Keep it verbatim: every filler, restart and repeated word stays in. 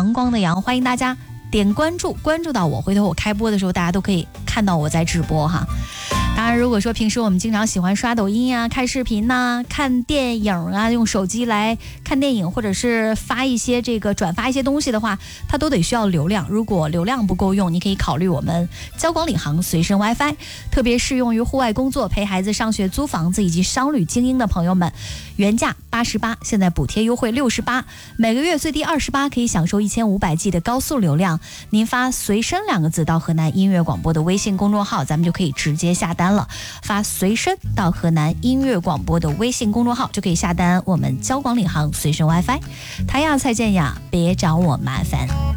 阳光的阳，欢迎大家点关注，关注到我，回头我开播的时候，大家都可以看到我在直播哈。当然，如果说平时我们经常喜欢刷抖音啊、看视频呐、啊、看电影啊，用手机来看电影，或者是发一些这个转发一些东西的话，它都得需要流量。如果流量不够用，你可以考虑我们交广领航随身 WiFi， 特别适用于户外工作、陪孩子上学、租房子以及商旅精英的朋友们。原价八十八，现在补贴优惠六十八，每个月最低二十八，可以享受一千五百 G 的高速流量。您发随身两个字到河南音乐广播的微信公众号，咱们就可以直接下单了。发随身到河南音乐广播的微信公众号就可以下单我们交广领航随身 WiFi。台呀蔡健雅，别找我麻烦。